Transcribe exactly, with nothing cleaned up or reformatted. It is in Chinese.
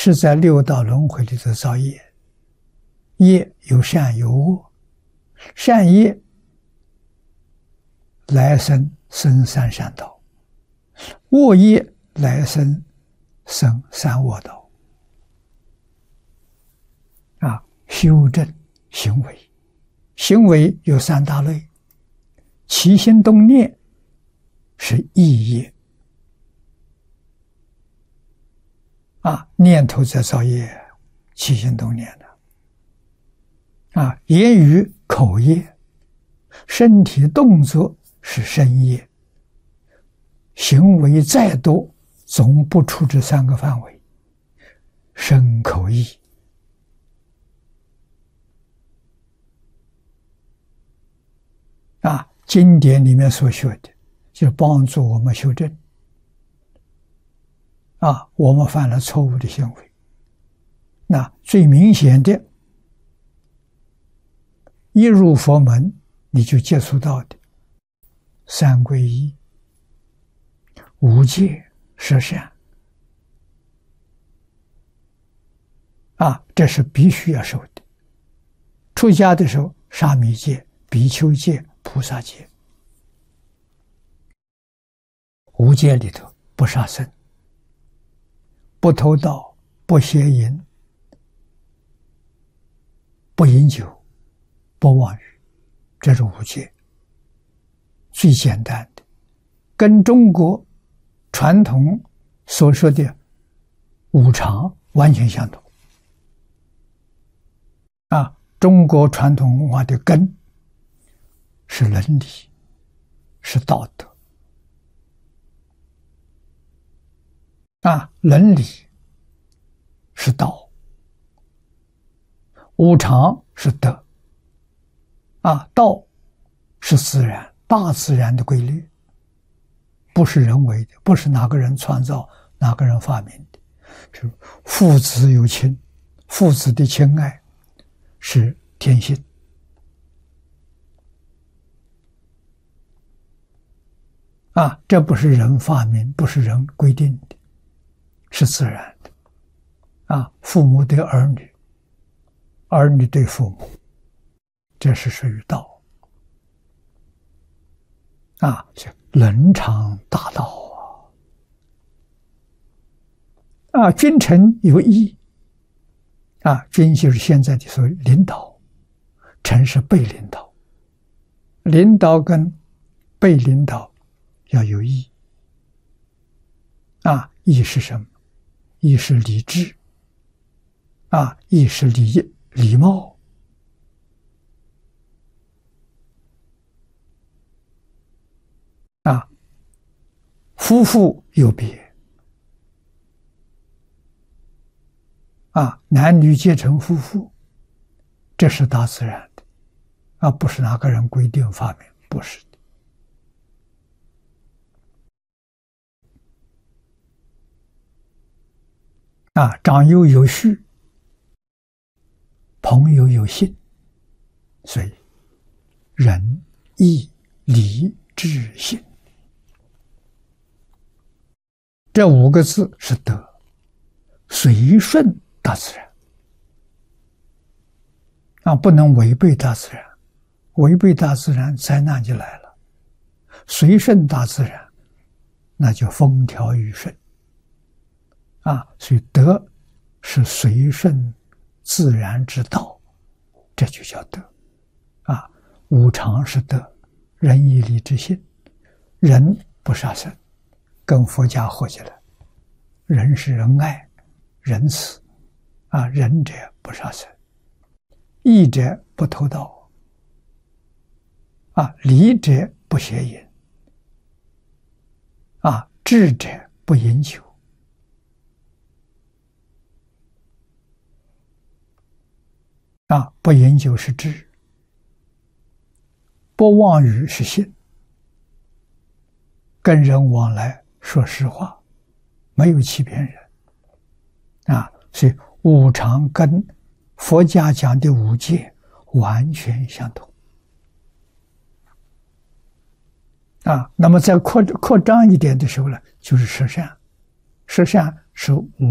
是在六道轮回里头造业，业有善有恶，善业来生生三善道，恶业来生生三恶道。啊，修正行为，行为有三大类，起心动念是意业，啊，念头在造业，起心动念的，啊，言语口业，身体动作是身业，行为再多，总不出这三个范围，身口意。啊，经典里面所学的，就帮助我们修正。啊，我们犯了错误的行为，那最明显的，一入佛门你就接触到的三皈依、五戒、十善，啊，这是必须要守的。出家的时候，沙弥戒、比丘戒、菩萨戒。五戒里头不杀生，不偷盗，不邪淫，不饮酒，不妄语，这是五戒。最简单的，跟中国传统所说的五常完全相同。啊，中国传统文化的根是伦理，是道德。啊，伦理是道，五常是德，啊，道是自然，大自然的规律，不是人为的，不是哪个人创造、哪个人发明的，是父子有亲，父子的亲爱是天性。啊，这不是人发明，不是人规定的，是自然的。啊，父母对儿女，儿女对父母，这是属于道。啊，伦常大道啊！啊，君臣有义。啊，君就是现在的所谓领导，臣是被领导。领导跟被领导要有义。啊，义是什么？义是礼智。啊，义是礼礼貌。啊，夫妇有别。啊，男女结成夫妇，这是大自然的，啊，不是哪个人规定发明，不是的。啊，长幼有序，朋友有信，所以仁义礼智信这五个字是德，随顺大自然。啊，不能违背大自然，违背大自然，灾难就来了。随顺大自然，那就风调雨顺。啊，所以德是随顺自然之道，这就叫德。啊，五常是德，仁义礼智信。仁不杀生，跟佛家合起来，仁是仁爱、仁慈。啊，仁者不杀生，义者不偷盗。啊，礼者不邪淫。啊，智者不饮酒。啊，不饮酒是智，不妄语是信。跟人往来说实话，没有欺骗人。啊，所以五常跟佛家讲的五戒完全相同。啊，那么再扩扩张一点的时候呢，就是十善。十善是五